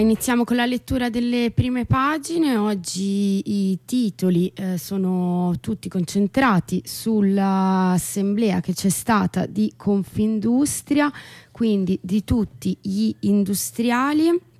Iniziamo con la lettura delle prime pagine. Oggi i titoli sono tutti concentrati sull'assemblea che c'è stata di Confindustria, quindi di tutti gli industriali.